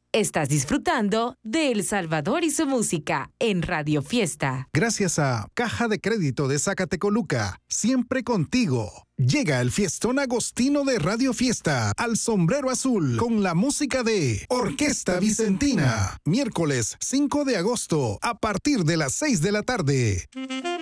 Estás disfrutando de El Salvador y su música en Radio Fiesta. Gracias a Caja de Crédito de Zacatecoluca, siempre contigo. Llega el fiestón agostino de Radio Fiesta al Sombrero Azul con la música de Orquesta Vicentina. Miércoles 5 de agosto a partir de las 6 de la tarde.